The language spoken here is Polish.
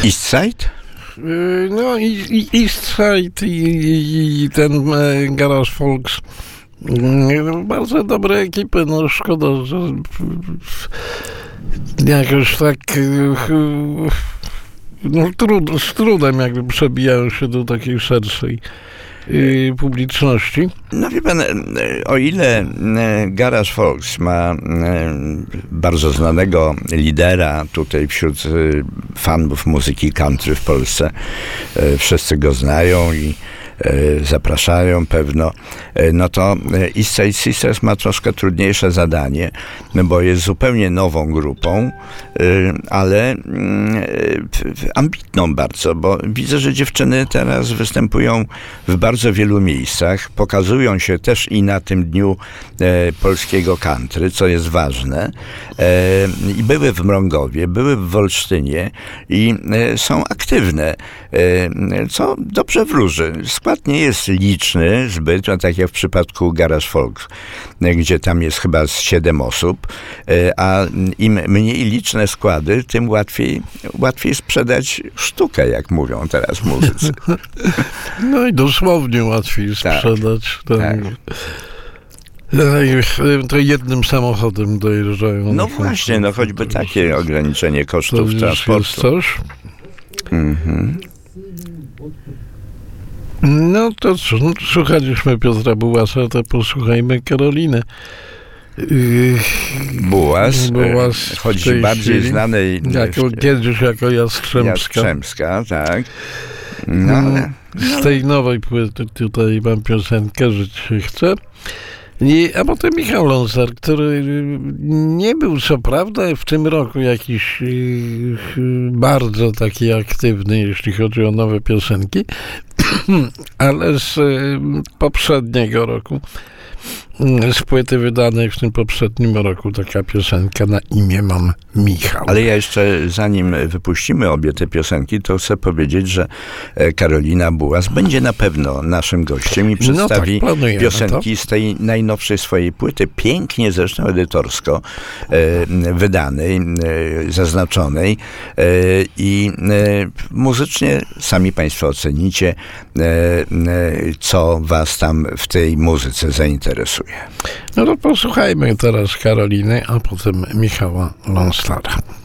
East Side? No i East Side i ten Garage Folks. Bardzo dobre ekipy, no szkoda, że jakoś tak z trudem jakby przebijają się do takiej szerszej publiczności. No wie pan, o ile Garage Folks ma bardzo znanego lidera tutaj wśród fanów muzyki country w Polsce, wszyscy go znają i zapraszają pewno, no to East Side Sisters ma troszkę trudniejsze zadanie, bo jest zupełnie nową grupą, ale ambitną bardzo, bo widzę, że dziewczyny teraz występują w bardzo wielu miejscach, pokazują się też i na tym dniu polskiego country, co jest ważne, i były w Mrągowie, były w Wolsztynie i są aktywne, co dobrze wróży. Skład nie jest liczny zbyt, no tak jak w przypadku Garage Folks, gdzie tam jest chyba z 7 osób, a im mniej liczne składy, tym łatwiej sprzedać sztukę, jak mówią teraz muzycy. No i dosłownie łatwiej sprzedać. Tak. To jednym samochodem dojeżdżają. No właśnie, no choćby takie ograniczenie kosztów transportu. Jest coś. No to co, słuchaliśmy Piotra Bułasa, to posłuchajmy Karoliny. Bułas, choć bardziej chwili, znanej kiedyś jako Jastrzębska, tak. No, ale z tej nowej płyty tutaj mam piosenkę Żyć się chce. A potem Michał Lonsdar, który nie był co prawda w tym roku jakiś bardzo taki aktywny, jeśli chodzi o nowe piosenki, ale z poprzedniego roku, z płyty wydanej w tym poprzednim roku, taka piosenka Na imię mam Michał. Ale ja jeszcze, zanim wypuścimy obie te piosenki, to chcę powiedzieć, że Karolina Bułas będzie na pewno naszym gościem i przedstawi piosenki z tej najnowszej swojej płyty, pięknie zresztą edytorsko wydanej, zaznaczonej i muzycznie sami państwo ocenicie, co was tam w tej muzyce zainteresuje. No to posłuchajmy teraz Karoliny, a potem Michała Lonsdara.